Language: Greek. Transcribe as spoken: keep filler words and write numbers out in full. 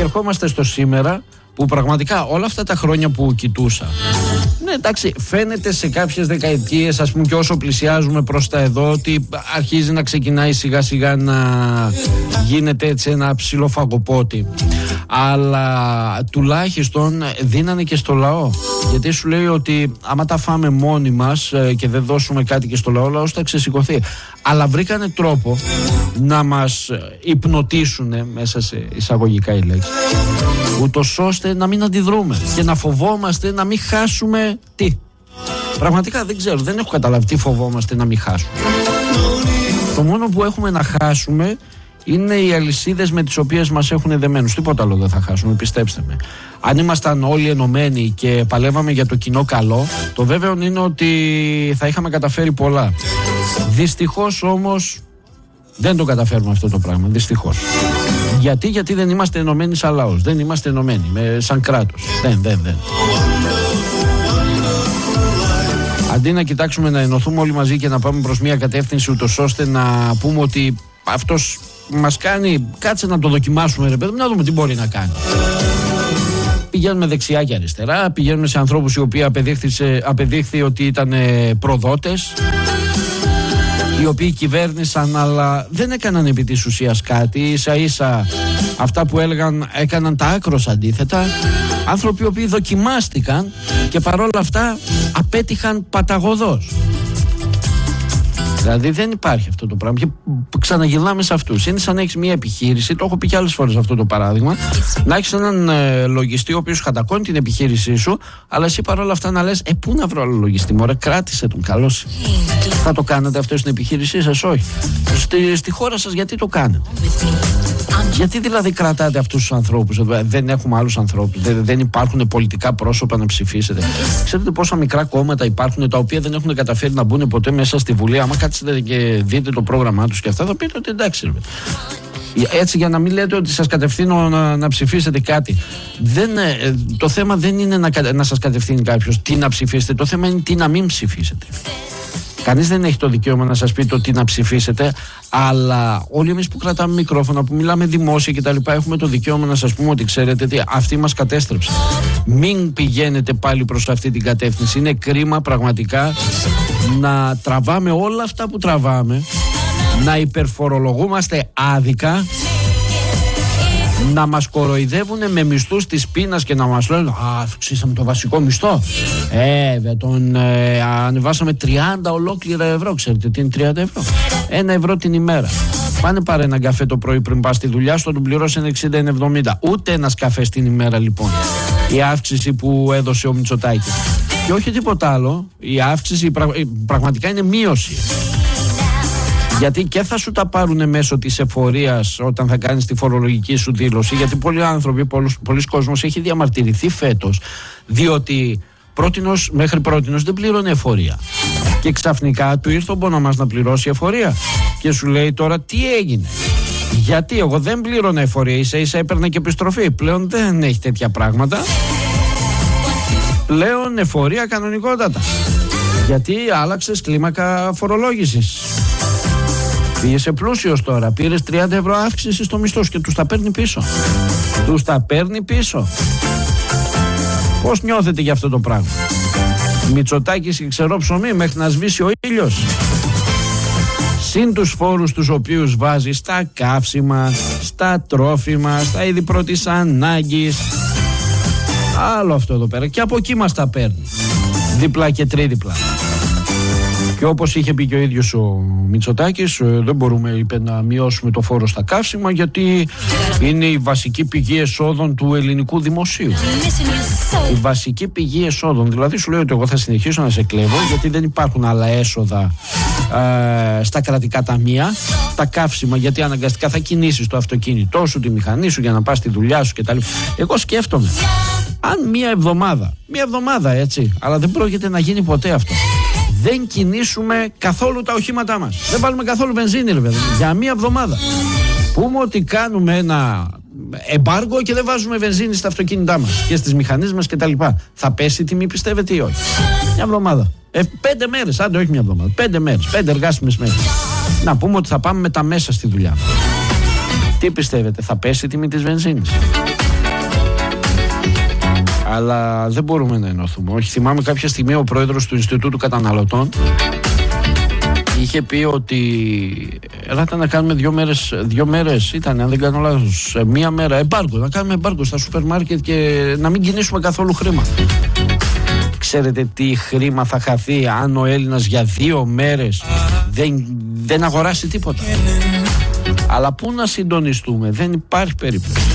Και ερχόμαστε στο σήμερα, που πραγματικά όλα αυτά τα χρόνια που κοιτούσα, ναι, εντάξει, φαίνεται σε κάποιες δεκαετίες, ας πούμε, και όσο πλησιάζουμε προς τα εδώ, ότι αρχίζει να ξεκινάει σιγά σιγά να γίνεται έτσι ένα ψιλοφαγοπότη. Αλλά τουλάχιστον δίνανε και στο λαό. Γιατί σου λέει ότι άμα τα φάμε μόνοι μας και δεν δώσουμε κάτι και στο λαό, ο λαός θα ξεσηκωθεί. Αλλά βρήκανε τρόπο να μας υπνοτίσουν, μέσα σε εισαγωγικά η λέξη, ούτως ώστε να μην αντιδρούμε και να φοβόμαστε να μην χάσουμε τι. Πραγματικά δεν ξέρω, δεν έχω καταλάβει τι φοβόμαστε να μην χάσουμε. Το μόνο που έχουμε να χάσουμε είναι οι αλυσίδες με τις οποίες μας έχουν δεμένους. Τίποτα άλλο δεν θα χάσουμε, πιστέψτε με. Αν ήμασταν όλοι ενωμένοι και παλεύαμε για το κοινό καλό, το βέβαιο είναι ότι θα είχαμε καταφέρει πολλά. Δυστυχώς όμως δεν το καταφέρουμε αυτό το πράγμα, δυστυχώς. Γιατί, γιατί δεν είμαστε ενωμένοι σαν λαός, δεν είμαστε ενωμένοι με, σαν κράτος. Δεν, δεν, δεν. Αντί να κοιτάξουμε να ενωθούμε όλοι μαζί και να πάμε προς μια κατεύθυνση, ούτως ώστε να πούμε ότι αυτός μας κάνει, κάτσε να το δοκιμάσουμε ρε παιδί, να δούμε τι μπορεί να κάνει. Πηγαίνουμε δεξιά και αριστερά, πηγαίνουμε σε ανθρώπους οι οποίοι απεδείχθη ότι ήταν προδότες, οι οποίοι κυβέρνησαν αλλά δεν έκαναν επί της ουσίας κάτι, ίσα ίσα αυτά που έλεγαν έκαναν τα άκρως αντίθετα. Άνθρωποι οι οποίοι δοκιμάστηκαν και παρόλα αυτά απέτυχαν παταγωδώς. Δηλαδή δεν υπάρχει αυτό το πράγμα και ξαναγυρνάμε σε αυτούς. Είναι σαν να έχεις μια επιχείρηση, το έχω πει και άλλες φορές αυτό το παράδειγμα, να έχεις έναν ε, λογιστή ο οποίος χατακώνει την επιχείρησή σου, αλλά εσύ παρόλα αυτά να λες, ε, πού να βρω άλλο λογιστή, μωρέ, κράτησε τον, καλώς. Θα το κάνετε αυτό στην επιχείρησή σας? Όχι. Στη, στη χώρα σας γιατί το κάνετε? Γιατί δηλαδή κρατάτε αυτούς τους ανθρώπους? Δεν έχουμε άλλους ανθρώπους, δεν, δεν υπάρχουν πολιτικά πρόσωπα να ψηφίσετε? Ξέρετε πόσα μικρά κόμματα υπάρχουν τα οποία δεν έχουν καταφέρει να μπουν ποτέ μέσα στη Βουλή? Άμα κάτσετε και δείτε το πρόγραμμά τους και αυτά, θα πείτε ότι εντάξει ρε. Έτσι, για να μην λέτε ότι σας κατευθύνω να, να ψηφίσετε κάτι. Δεν, το θέμα δεν είναι να, να σας κατευθύνει κάποιος τι να ψηφίσετε, το θέμα είναι τι να μην ψηφίσετε. Κανείς δεν έχει το δικαίωμα να σας πει το τι να ψηφίσετε, αλλά όλοι εμείς που κρατάμε μικρόφωνα, που μιλάμε δημόσια κτλ., έχουμε το δικαίωμα να σας πούμε ότι ξέρετε τι, αυτοί μας κατέστρεψαν. Μην πηγαίνετε πάλι προς αυτή την κατεύθυνση. Είναι κρίμα πραγματικά να τραβάμε όλα αυτά που τραβάμε, να υπερφορολογούμαστε άδικα, να μας κοροϊδεύουν με μισθούς της πείνας και να μας λένε «Α, αυξήσαμε το βασικό μισθό, ε, τον ε, ανεβάσαμε τριάντα ολόκληρα ευρώ». Ξέρετε τι είναι τριάντα ευρώ? Ένα ευρώ την ημέρα. Πάνε πάρε έναν καφέ το πρωί πριν πας στη δουλειά σου, τον πληρώσει εξήντα εβδομήντα. Ούτε ένας καφές την ημέρα λοιπόν. Η αύξηση που έδωσε ο Μητσοτάκης. Και όχι τίποτα άλλο, η αύξηση πραγματικά είναι μείωση. Γιατί και θα σου τα πάρουν μέσω της εφορίας όταν θα κάνεις τη φορολογική σου δήλωση. Γιατί πολλοί άνθρωποι, πολλοί, πολλοί κόσμος έχει διαμαρτυρηθεί φέτος, διότι πρότινος, μέχρι πρότινος δεν πλήρωνε εφορία. Και ξαφνικά του ήρθε ο Μποναμάς να πληρώσει εφορία. Και σου λέει τώρα τι έγινε? Γιατί εγώ δεν πλήρωνα εφορία, ίσα ίσα έπαιρνε και επιστροφή. Πλέον δεν έχει τέτοια πράγματα. Πλέον εφορία κανονικότατα. Γιατί άλλαξες κλίμακα φορολόγησης. Πήγεσαι πλούσιος τώρα, πήρες τριάντα ευρώ αύξηση στο μισθό και τους τα παίρνει πίσω. Τους τα παίρνει πίσω. Πώς νιώθετε για αυτό το πράγμα? Μητσοτάκης και ξερό ψωμί μέχρι να σβήσει ο ήλιος. Συν τους φόρους τους οποίους βάζει στα καύσιμα, στα τρόφιμα, στα είδη πρώτης ανάγκης. Άλλο αυτό εδώ πέρα. Και από εκεί μας τα παίρνει. Διπλά και τρίδιπλα. Και όπως είχε πει και ο ίδιος ο Μητσοτάκης, δεν μπορούμε, είπε, να μειώσουμε το φόρο στα καύσιμα γιατί είναι η βασική πηγή εσόδων του ελληνικού δημοσίου. Η βασική πηγή εσόδων. Δηλαδή σου λέει ότι εγώ θα συνεχίσω να σε κλέβω γιατί δεν υπάρχουν άλλα έσοδα ε, στα κρατικά ταμεία. Τα καύσιμα, γιατί αναγκαστικά θα κινήσεις το αυτοκίνητό σου, τη μηχανή σου για να πας στη δουλειά σου κτλ. Εγώ σκέφτομαι, αν μία εβδομάδα, μία εβδομάδα έτσι, αλλά δεν πρόκειται να γίνει ποτέ αυτό, δεν κινήσουμε καθόλου τα οχήματά μας, δεν βάλουμε καθόλου βενζίνη, ρε παιδί, για μία εβδομάδα, πούμε ότι κάνουμε ένα εμπάργο και δεν βάζουμε βενζίνη στα αυτοκίνητά μας και στις μηχανές μας κτλ. Θα πέσει η τιμή, πιστεύετε ή όχι? Μια εβδομάδα. Ε, πέντε μέρες, άντε όχι μια εβδομάδα. Πέντε μέρες, πέντε εργάσιμες μέρες. Να πούμε ότι θα πάμε με τα μέσα στη δουλειά. Τι πιστεύετε, θα πέσει η τιμή της βενζίνης? αλλά δεν μπορούμε να ενωθούμε. Όχι, θυμάμαι κάποια στιγμή ο πρόεδρος του Ινστιτούτου Καταναλωτών είχε πει ότι έλατε να κάνουμε δύο μέρες, δύο μέρες ήταν, αν δεν κάνω λάθος, μία μέρα εμπάργκο, να κάνουμε εμπάργκο στα σούπερ μάρκετ και να μην κινήσουμε καθόλου χρήμα. Ξέρετε τι χρήμα θα χαθεί αν ο Έλληνας για δύο μέρες δεν, δεν αγοράσει τίποτα. Αλλά πού να συντονιστούμε, δεν υπάρχει περίπτωση.